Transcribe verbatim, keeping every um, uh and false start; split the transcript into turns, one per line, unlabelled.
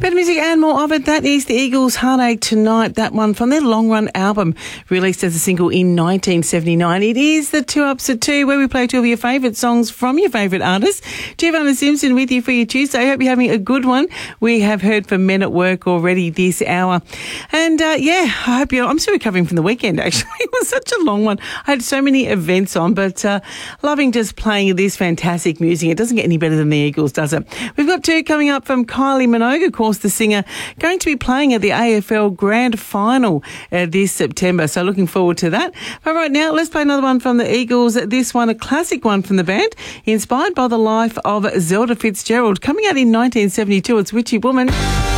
Better music and more of it. That is the Eagles' Heartache Tonight. That one from their Long Run album, released as a single in nineteen seventy-nine. It is the Two Ups at Two, where we play two of your favourite songs from your favourite artists. Giovanna Simpson with you for your Tuesday. I hope you're having a good one. We have heard from Men at Work already this hour. And uh, yeah, I hope you're... I'm still recovering from the weekend, actually. It was such a long one. I had so many events on, but uh, loving just playing this fantastic music. It doesn't get any better than the Eagles, does it? We've got two coming up from Kylie Minogue, of course, the singer, going to be playing at the A F L Grand Final uh, this September. So looking forward to that. But right now, let's play another one from the Eagles. This one, a classic one from the band, inspired by the life of Zelda Fitzgerald. Coming out in nineteen seventy-two, it's Witchy Woman.